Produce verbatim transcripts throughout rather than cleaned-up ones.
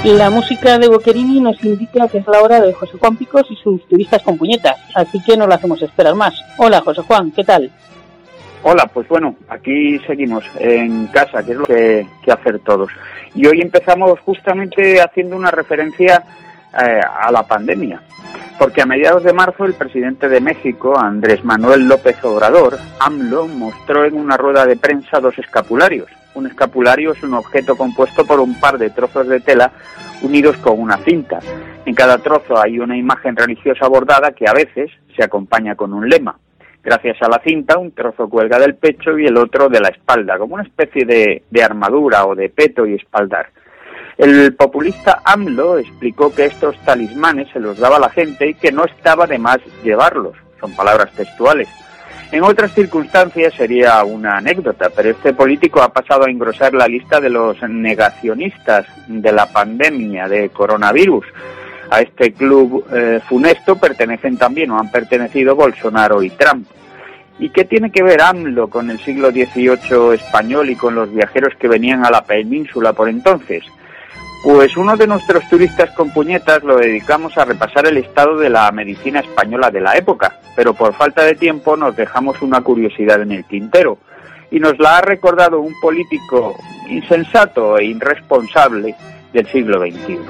La música de Boccherini nos indica que es la hora de José Juan Picos y sus turistas con puñetas, así que no lo hacemos esperar más. Hola José Juan, ¿qué tal? Hola, pues bueno, aquí seguimos en casa, que es lo que, que hacer todos. Y hoy empezamos justamente haciendo una referencia eh, a la pandemia, porque a mediados de marzo el presidente de México, Andrés Manuel López Obrador, AMLO, mostró en una rueda de prensa dos escapularios. Un escapulario es un objeto compuesto por un par de trozos de tela unidos con una cinta. En cada trozo hay una imagen religiosa bordada que a veces se acompaña con un lema. Gracias a la cinta, un trozo cuelga del pecho y el otro de la espalda, como una especie de, de armadura o de peto y espaldar. El populista AMLO explicó que estos talismanes se los daba la gente y que no estaba de más llevarlos. Son palabras textuales. En otras circunstancias sería una anécdota, pero este político ha pasado a engrosar la lista de los negacionistas de la pandemia de coronavirus. A este club eh, funesto pertenecen también o han pertenecido Bolsonaro y Trump. ¿Y qué tiene que ver AMLO con el siglo dieciocho español y con los viajeros que venían a la península por entonces? Pues uno de nuestros turistas con puñetas lo dedicamos a repasar el estado de la medicina española de la época, pero por falta de tiempo nos dejamos una curiosidad en el tintero, y nos la ha recordado un político insensato e irresponsable del siglo veintiuno.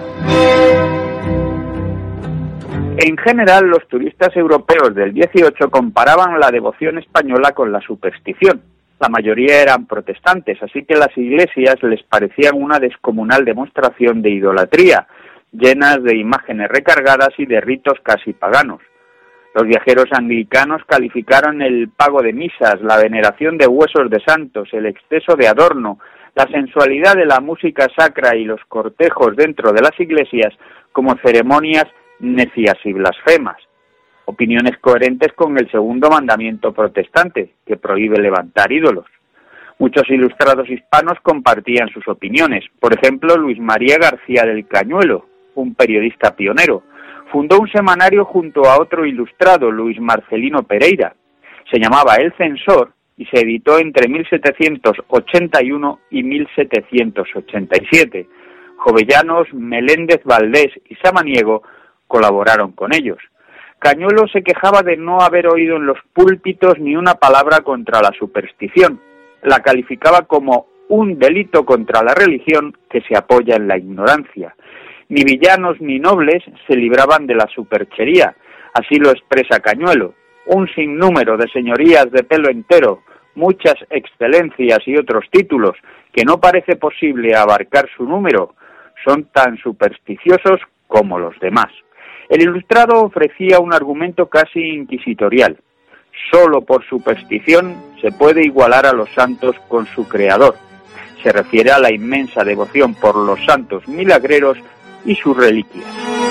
En general, los turistas europeos del dieciocho comparaban la devoción española con la superstición. La mayoría eran protestantes, así que las iglesias les parecían una descomunal demostración de idolatría, llenas de imágenes recargadas y de ritos casi paganos. Los viajeros anglicanos calificaron el pago de misas, la veneración de huesos de santos, el exceso de adorno, la sensualidad de la música sacra y los cortejos dentro de las iglesias como ceremonias necias y blasfemas. Opiniones coherentes con el segundo mandamiento protestante, que prohíbe levantar ídolos. Muchos ilustrados hispanos compartían sus opiniones. Por ejemplo, Luis María García del Cañuelo, un periodista pionero, fundó un semanario junto a otro ilustrado, Luis Marcelino Pereira. Se llamaba El Censor y se editó entre mil setecientos ochenta y uno y mil setecientos ochenta y siete. Jovellanos, Meléndez Valdés y Samaniego colaboraron con ellos. Cañuelo se quejaba de no haber oído en los púlpitos ni una palabra contra la superstición. La calificaba como un delito contra la religión que se apoya en la ignorancia. Ni villanos ni nobles se libraban de la superchería, así lo expresa Cañuelo. Un sinnúmero de señorías de pelo entero, muchas excelencias y otros títulos que no parece posible abarcar su número, son tan supersticiosos como los demás. El ilustrado ofrecía un argumento casi inquisitorial. Solo por superstición se puede igualar a los santos con su creador. Se refiere a la inmensa devoción por los santos milagreros y sus reliquias.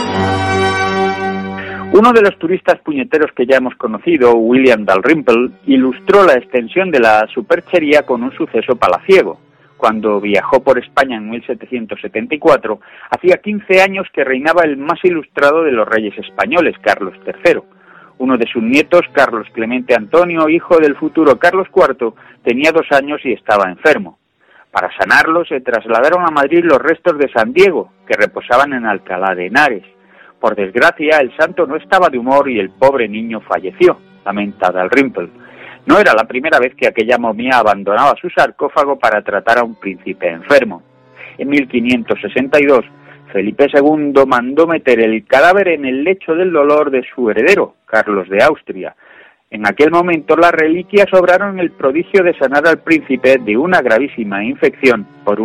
Uno de los turistas puñeteros que ya hemos conocido, William Dalrymple, ilustró la extensión de la superchería con un suceso palaciego. Cuando viajó por España en mil setecientos setenta y cuatro, hacía quince años que reinaba el más ilustrado de los reyes españoles, Carlos tercero. Uno de sus nietos, Carlos Clemente Antonio, hijo del futuro Carlos cuarto, tenía dos años y estaba enfermo. Para sanarlo se trasladaron a Madrid los restos de San Diego, que reposaban en Alcalá de Henares. Por desgracia, el santo no estaba de humor y el pobre niño falleció, lamenta Dalrymple. No era la primera vez que aquella momia abandonaba su sarcófago para tratar a un príncipe enfermo. En mil quinientos sesenta y dos, Felipe segundo mandó meter el cadáver en el lecho del dolor de su heredero, Carlos de Austria. En aquel momento las reliquias obraron el prodigio de sanar al príncipe de una gravísima infección por